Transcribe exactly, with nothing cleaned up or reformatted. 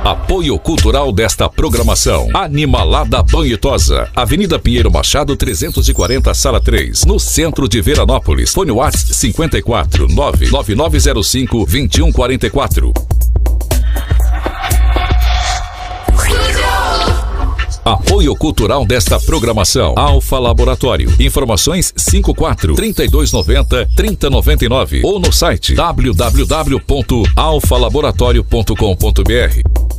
Apoio cultural desta programação: Animalada Banhitosa, Avenida Pinheiro Machado trezentos e quarenta, Sala três, no centro de Veranópolis. Fone WhatsApp cinquenta e quatro, nove nove nove zero cinco, vinte e um quarenta e quatro. Apoio cultural desta programação: Alfa Laboratório. Informações cinquenta e quatro, trinta e dois noventa, trinta noventa e nove ou no site w w w ponto alfa laboratório ponto com ponto b r.